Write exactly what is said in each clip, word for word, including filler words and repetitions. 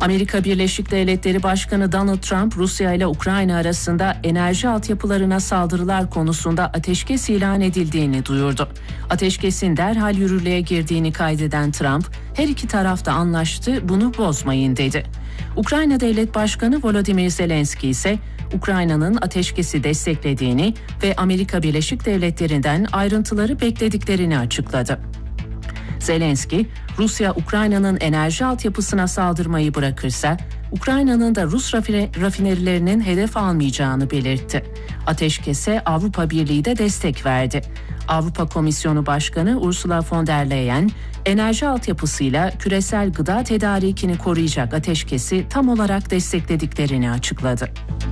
Amerika Birleşik Devletleri Başkanı Donald Trump, Rusya ile Ukrayna arasında enerji altyapılarına saldırılar konusunda ateşkes ilan edildiğini duyurdu. Ateşkesin derhal yürürlüğe girdiğini kaydeden Trump, her iki taraf da anlaştı, bunu bozmayın dedi. Ukrayna Devlet Başkanı Volodymyr Zelenski ise Ukrayna'nın ateşkesi desteklediğini ve Amerika Birleşik Devletleri'nden ayrıntıları beklediklerini açıkladı. Zelenski, Rusya Ukrayna'nın enerji altyapısına saldırmayı bırakırsa, Ukrayna'nın da Rus rafinerilerinin hedef almayacağını belirtti. Ateşkese Avrupa Birliği de destek verdi. Avrupa Komisyonu Başkanı Ursula von der Leyen, enerji altyapısıyla küresel gıda tedarikini koruyacak ateşkesi tam olarak desteklediklerini açıkladı.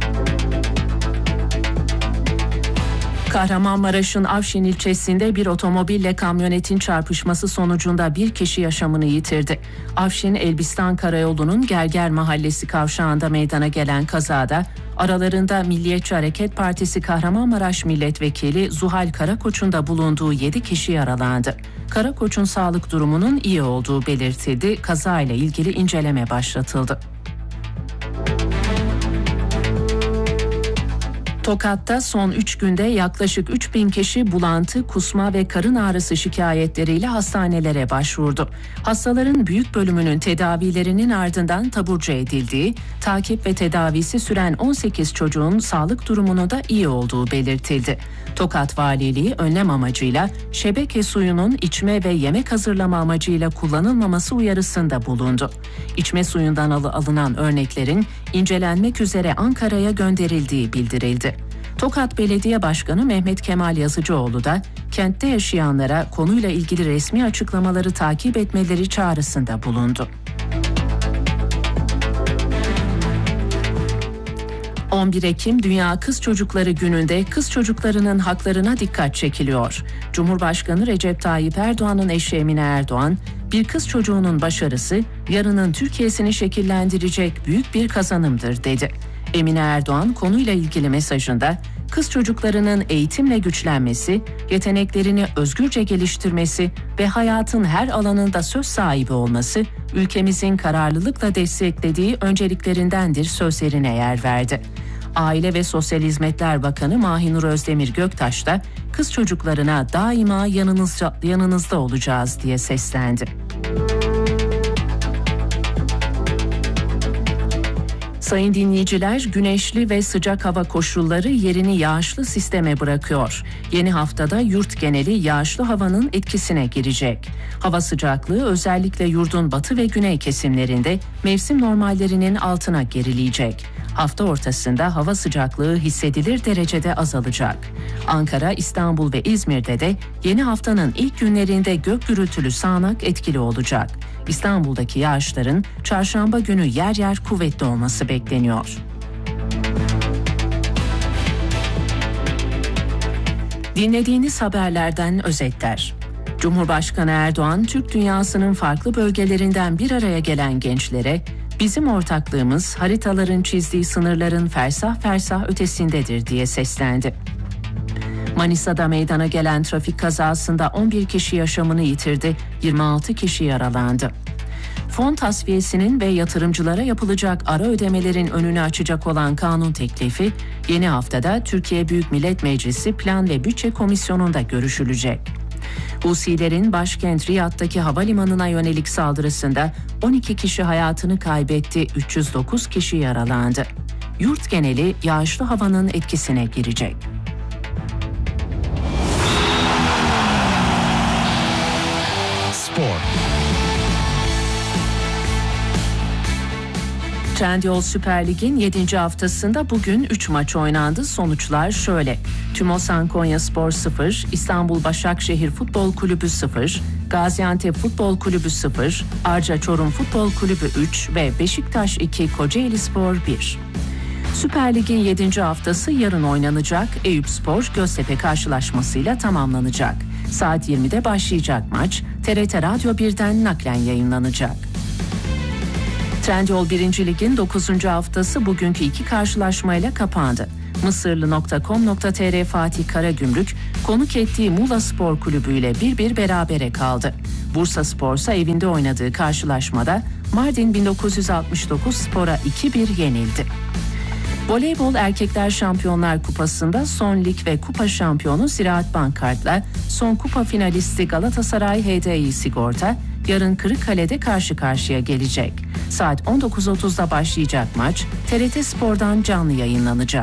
Kahramanmaraş'ın Afşin ilçesinde bir otomobille kamyonetin çarpışması sonucunda bir kişi yaşamını yitirdi. Afşin Elbistan Karayolu'nun Gerger Mahallesi kavşağında meydana gelen kazada aralarında Milliyetçi Hareket Partisi Kahramanmaraş Milletvekili Zuhal Karakoç'un da bulunduğu yedi kişi yaralandı. Karakoç'un sağlık durumunun iyi olduğu belirtildi. Kazayla ilgili inceleme başlatıldı. Tokat'ta son üç günde yaklaşık üç bin kişi bulantı, kusma ve karın ağrısı şikayetleriyle hastanelere başvurdu. Hastaların büyük bölümünün tedavilerinin ardından taburcu edildiği, takip ve tedavisi süren on sekiz çocuğun sağlık durumunu da iyi olduğu belirtildi. Tokat Valiliği önlem amacıyla şebeke suyunun içme ve yemek hazırlama amacıyla kullanılmaması uyarısında bulundu. İçme suyundan al- alınan örneklerin incelenmek üzere Ankara'ya gönderildiği bildirildi. Tokat Belediye Başkanı Mehmet Kemal Yazıcıoğlu da kentte yaşayanlara konuyla ilgili resmi açıklamaları takip etmeleri çağrısında bulundu. on bir Ekim Dünya Kız Çocukları Günü'nde kız çocuklarının haklarına dikkat çekiliyor. Cumhurbaşkanı Recep Tayyip Erdoğan'ın eşi Emine Erdoğan, bir kız çocuğunun başarısı yarının Türkiye'sini şekillendirecek büyük bir kazanımdır dedi. Emine Erdoğan konuyla ilgili mesajında kız çocuklarının eğitimle güçlenmesi, yeteneklerini özgürce geliştirmesi ve hayatın her alanında söz sahibi olması ülkemizin kararlılıkla desteklediği önceliklerindendir sözlerine yer verdi. Aile ve Sosyal Hizmetler Bakanı Mahinur Özdemir Göktaş da kız çocuklarına daima yanınızda, yanınızda olacağız diye seslendi. Sayın dinleyiciler, güneşli ve sıcak hava koşulları yerini yağışlı sisteme bırakıyor. Yeni haftada yurt geneli yağışlı havanın etkisine girecek. Hava sıcaklığı özellikle yurdun batı ve güney kesimlerinde mevsim normallerinin altına gerileyecek. Hafta ortasında hava sıcaklığı hissedilir derecede azalacak. Ankara, İstanbul ve İzmir'de de yeni haftanın ilk günlerinde gök gürültülü sağanak etkili olacak. İstanbul'daki yağışların çarşamba günü yer yer kuvvetli olması bekleniyor. Dinlediğiniz haberlerden özetler. Cumhurbaşkanı Erdoğan, Türk dünyasının farklı bölgelerinden bir araya gelen gençlere, bizim ortaklığımız haritaların çizdiği sınırların fersah fersah ötesindedir diye seslendi. Manisa'da meydana gelen trafik kazasında on bir kişi yaşamını yitirdi, yirmi altı kişi yaralandı. Fon tasfiyesinin ve yatırımcılara yapılacak ara ödemelerin önünü açacak olan kanun teklifi, yeni haftada Türkiye Büyük Millet Meclisi Plan ve Bütçe Komisyonu'nda görüşülecek. Husilerin başkent Riyad'daki havalimanına yönelik saldırısında on iki kişi hayatını kaybetti, üç yüz dokuz kişi yaralandı. Yurt geneli yağışlı havanın etkisine girecek. Spor. Trendyol Süper Lig'in yedinci haftasında bugün üç maç oynandı. Sonuçlar şöyle: Tümosan Konyaspor sıfır, İstanbul Başakşehir Futbol Kulübü sıfır, Gaziantep Futbol Kulübü sıfır, Arca Çorum Futbol Kulübü üç ve Beşiktaş iki, Kocaelispor bir. Süper Lig'in yedinci haftası yarın oynanacak. Eyüpspor Göztepe karşılaşmasıyla tamamlanacak. Saat yirmide başlayacak maç T R T Radyo birden naklen yayınlanacak. Trendyol birinci Lig'in dokuzuncu haftası bugünkü iki karşılaşmayla kapandı. Mısırlı nokta com nokta tr Fatih Karagümrük konuk ettiği Muğla Spor Kulübü ile bir bir berabere kaldı. Bursaspor ise evinde oynadığı karşılaşmada Mardin bin dokuz yüz altmış dokuz Spor'a iki bir yenildi. Voleybol Erkekler Şampiyonlar Kupası'nda son lig ve kupa şampiyonu Ziraat Bankart'la son kupa finalisti Galatasaray H D I Sigorta yarın Kırıkkale'de karşı karşıya gelecek. Saat on dokuz otuzda başlayacak maç T R T Spor'dan canlı yayınlanacak.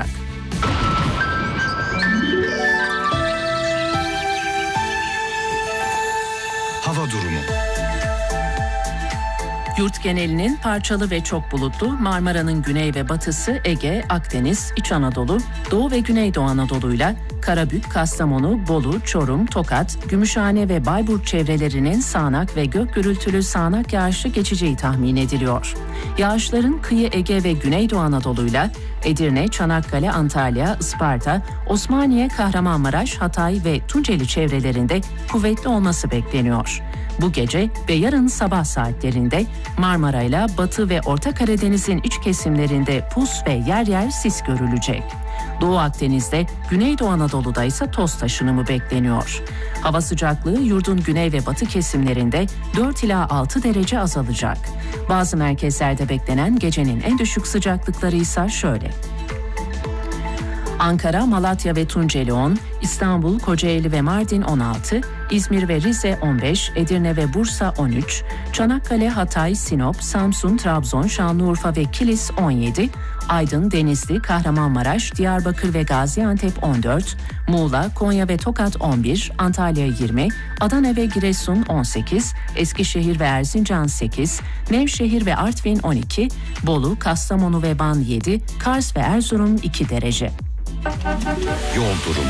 Hava durumu. Yurt genelinin parçalı ve çok bulutlu, Marmara'nın güney ve batısı, Ege, Akdeniz, İç Anadolu, Doğu ve Güneydoğu Anadolu'yla Karabük, Kastamonu, Bolu, Çorum, Tokat, Gümüşhane ve Bayburt çevrelerinin sağanak ve gök gürültülü sağanak yağışlı geçeceği tahmin ediliyor. Yağışların kıyı Ege ve Güneydoğu Anadolu'yla Edirne, Çanakkale, Antalya, Isparta, Osmaniye, Kahramanmaraş, Hatay ve Tunceli çevrelerinde kuvvetli olması bekleniyor. Bu gece ve yarın sabah saatlerinde Marmara ile Batı ve Orta Karadeniz'in iç kesimlerinde pus ve yer yer sis görülecek. Doğu Akdeniz'de, Güneydoğu Anadolu'da ise toz taşınımı bekleniyor. Hava sıcaklığı yurdun güney ve batı kesimlerinde dört ila altı derece azalacak. Bazı merkezlerde beklenen gecenin en düşük sıcaklıkları ise şöyle. Ankara, Malatya ve Tunceli on, İstanbul, Kocaeli ve Mardin on altı, İzmir ve Rize on beş, Edirne ve Bursa on üç, Çanakkale, Hatay, Sinop, Samsun, Trabzon, Şanlıurfa ve Kilis on yedi, Aydın, Denizli, Kahramanmaraş, Diyarbakır ve Gaziantep on dört, Muğla, Konya ve Tokat on bir, Antalya yirmi, Adana ve Giresun on sekiz, Eskişehir ve Erzincan sekiz, Nevşehir ve Artvin on iki, Bolu, Kastamonu ve Van yedi, Kars ve Erzurum iki derece. Yol durumu.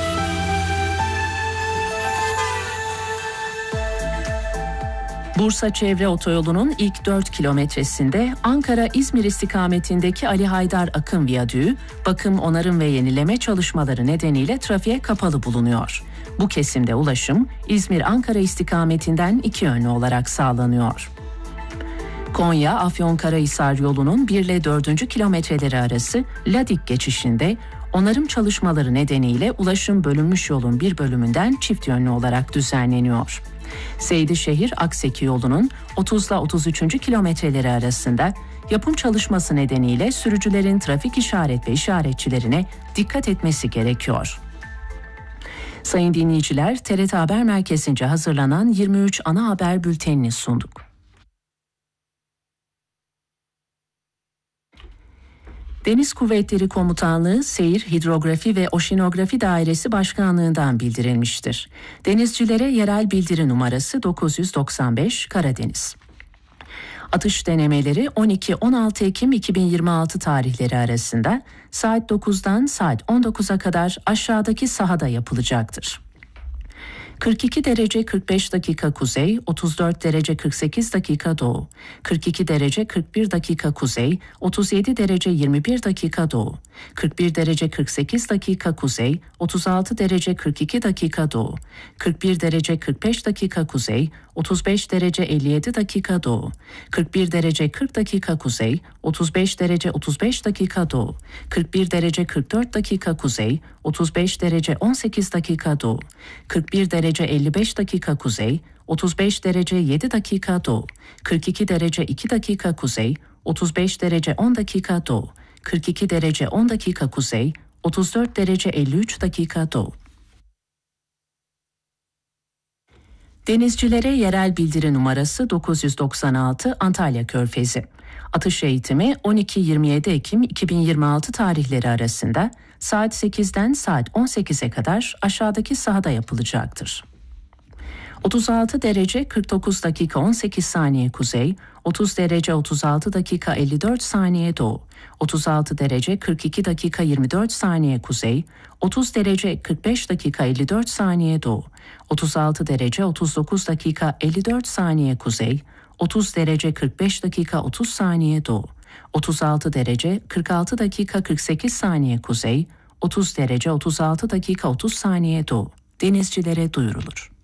Bursa Çevre Otoyolu'nun ilk dört kilometresinde Ankara-İzmir istikametindeki Ali Haydar Akın Viyadüğü, bakım, onarım ve yenileme çalışmaları nedeniyle trafiğe kapalı bulunuyor. Bu kesimde ulaşım İzmir-Ankara istikametinden iki yönlü olarak sağlanıyor. Konya-Afyonkarahisar yolunun bir ile dördüncü kilometreleri arası Ladik geçişinde onarım çalışmaları nedeniyle ulaşım bölünmüş yolun bir bölümünden çift yönlü olarak düzenleniyor. Seydişehir-Akseki yolunun otuz ile otuz üçüncü kilometreleri arasında yapım çalışması nedeniyle sürücülerin trafik işaret ve işaretçilerine dikkat etmesi gerekiyor. Sayın dinleyiciler, T R T Haber Merkezi'nce hazırlanan yirmi üç ana haber bültenini sunduk. Deniz Kuvvetleri Komutanlığı Seyir, Hidrografi ve Oşinografi Dairesi Başkanlığı'ndan bildirilmiştir. Denizcilere yerel bildiri numarası dokuz yüz doksan beş Karadeniz. Atış denemeleri on iki on altı Ekim iki bin yirmi altı tarihleri arasında saat dokuzdan saat on dokuza kadar aşağıdaki sahada yapılacaktır. kırk iki derece kırk beş dakika kuzey, otuz dört derece kırk sekiz dakika doğu, kırk iki derece kırk bir dakika kuzey, otuz yedi derece yirmi bir dakika doğu, kırk bir derece kırk sekiz dakika kuzey, otuz altı derece kırk iki dakika doğu, kırk bir derece kırk beş dakika kuzey, otuz beş derece elli yedi dakika doğu, kırk bir derece kırk dakika kuzey, otuz beş derece otuz beş dakika doğu, kırk bir derece kırk dört dakika kuzey, otuz beş derece on sekiz dakika doğu, kırk bir derece elli beş dakika kuzey, otuz beş derece yedi dakika doğu, kırk iki derece iki dakika kuzey, otuz beş derece on dakika doğu, kırk iki derece on dakika kuzey, otuz dört derece elli üç dakika doğu. Denizcilere yerel bildiri numarası dokuz yüz doksan altı Antalya Körfezi. Atış eğitimi on iki yirmi yedi Ekim iki bin yirmi altı tarihleri arasında saat sekizden saat on sekize kadar aşağıdaki sahada yapılacaktır. otuz altı derece kırk dokuz dakika on sekiz saniye kuzey, otuz derece otuz altı dakika elli dört saniye doğu, otuz altı derece kırk iki dakika yirmi dört saniye kuzey, otuz derece kırk beş dakika elli dört saniye doğu, otuz altı derece otuz dokuz dakika elli dört saniye kuzey, otuz derece kırk beş dakika otuz saniye doğu, otuz altı derece kırk altı dakika kırk sekiz saniye kuzey, otuz derece otuz altı dakika otuz saniye doğu. Denizcilere duyurulur.